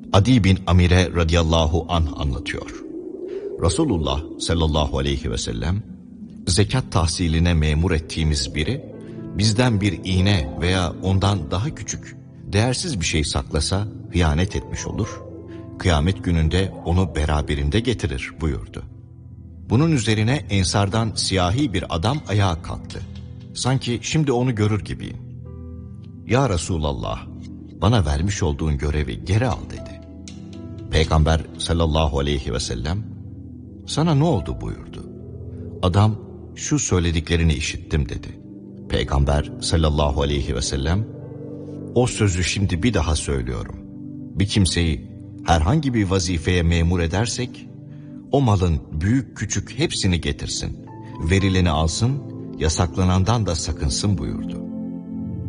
Adi bin Amire radıyallahu anh anlatıyor. Resulullah sallallahu aleyhi ve sellem, zekat tahsiline memur ettiğimiz biri, bizden bir iğne veya ondan daha küçük, değersiz bir şey saklasa hıyanet etmiş olur, kıyamet gününde onu beraberinde getirir buyurdu. Bunun üzerine Ensardan siyahi bir adam ayağa kalktı. Sanki şimdi onu görür gibiyim. Ya Resulallah, bana vermiş olduğun görevi geri al dedi. Peygamber sallallahu aleyhi ve sellem, sana ne oldu buyurdu. Adam, şu söylediklerini işittim dedi. Peygamber sallallahu aleyhi ve sellem, o sözü şimdi bir daha söylüyorum. Bir kimseyi herhangi bir vazifeye memur edersek, o malın büyük küçük hepsini getirsin, verileni alsın, yasaklanandan da sakınsın buyurdu.